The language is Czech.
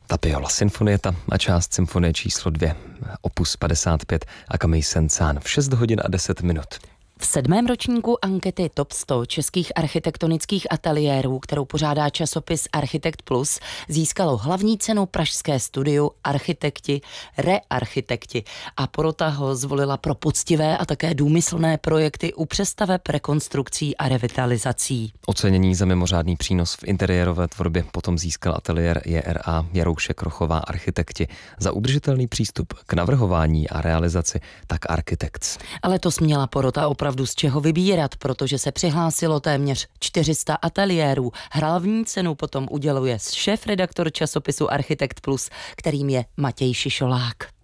Tapiola Sinfonieta a část symfonie číslo 2, opus 55 a Camille Saint-Saëns v 6 hodin a 10 minut. V 7. ročníku ankety Top 100 českých architektonických ateliérů, kterou pořádá časopis Architekt Plus, získalo hlavní cenu pražské studiu Architekti, Rearchitekti a porota ho zvolila pro poctivé a také důmyslné projekty u přestaveb, rekonstrukcí a revitalizací. Ocenění za mimořádný přínos v interiérové tvorbě potom získal ateliér JRA Jaroušek Rochová Architekti, za udržitelný přístup k navrhování a realizaci tak Architects. Ale letos měla porota opravdu z čeho vybírat, protože se přihlásilo téměř 400 ateliérů. Hlavní cenu potom uděluje šéfredaktor časopisu Architekt Plus, kterým je Matěj Šišolák.